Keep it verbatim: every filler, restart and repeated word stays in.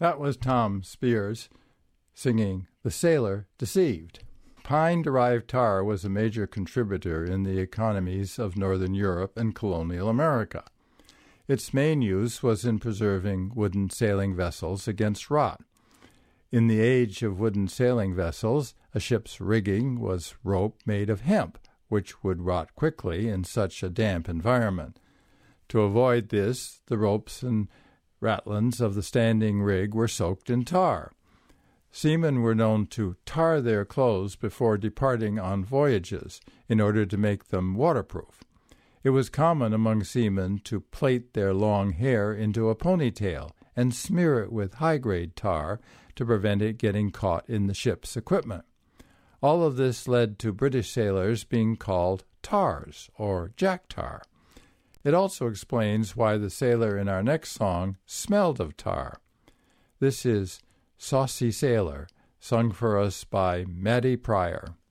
That was Tom Spears singing The Sailor Deceived. Pine-derived tar was a major contributor in the economies of Northern Europe and colonial America. Its main use was in preserving wooden sailing vessels against rot. In the age of wooden sailing vessels, a ship's rigging was rope made of hemp, which would rot quickly in such a damp environment. To avoid this, the ropes and ratlins of the standing rig were soaked in tar. Seamen were known to tar their clothes before departing on voyages in order to make them waterproof. It was common among seamen to plait their long hair into a ponytail and smear it with high-grade tar to prevent it getting caught in the ship's equipment. All of this led to British sailors being called tars or jack tar. It also explains why the sailor in our next song smelled of tar. This is Saucy Sailor, sung for us by Maddie Pryor.